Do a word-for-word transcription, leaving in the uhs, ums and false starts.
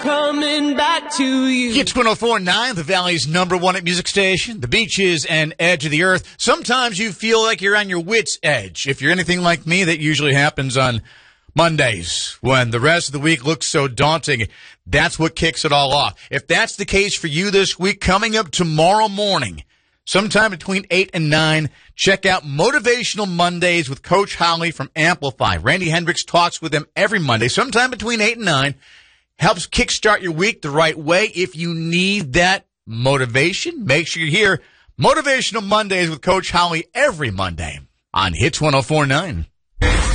coming back to you. Hits one oh four point nine, the Valley's number one music station. The beaches and edge of the earth. Sometimes you feel like you're on your wit's edge. If you're anything like me, that usually happens on Mondays when the rest of the week looks so daunting. That's what kicks it all off. If that's the case for you this week, coming up tomorrow morning, sometime between eight and nine, check out Motivational Mondays with Coach Holly from Amplify. Randy Hendricks talks with him every Monday, sometime between eight and nine. Helps kickstart your week the right way. If you need that motivation, make sure you hear Motivational Mondays with Coach Holly every Monday on Hits one oh four point nine.